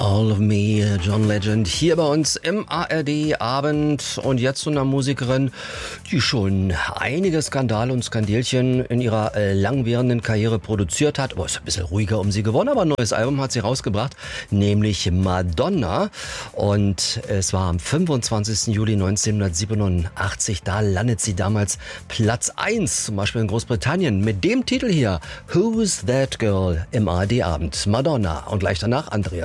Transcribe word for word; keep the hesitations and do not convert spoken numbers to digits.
All of Me, John Legend, hier bei uns im A R D-Abend. Und jetzt zu einer Musikerin, die schon einige Skandale und Skandelchen in ihrer äh, langwährenden Karriere produziert hat. Oh, ist ein bisschen ruhiger um sie geworden, aber ein neues Album hat sie rausgebracht, nämlich Madonna. Und es war am fünfundzwanzigsten Juli neunzehnhundertsiebenundachtzig, da landet sie damals Platz eins, zum Beispiel in Großbritannien, mit dem Titel hier, Who's That Girl, im A R D-Abend. Madonna. Und gleich danach Andrea